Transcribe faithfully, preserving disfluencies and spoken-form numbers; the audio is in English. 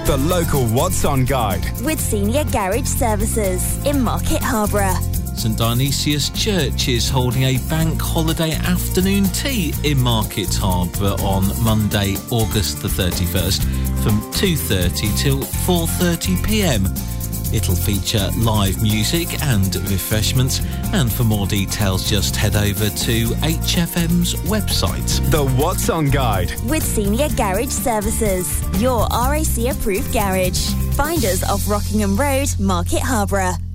The local What's On guide. With Senior Garage Services in Market Harborough. St Dionysius Church is holding a bank holiday afternoon tea in Market Harborough on Monday, August the thirty-first from two thirty till four thirty p m. It'll feature live music and refreshments, and for more details just head over to H F M's website. The What's On guide. With Senior Garage Services, your R A C approved garage. Find us off Rockingham Road, Market Harborough.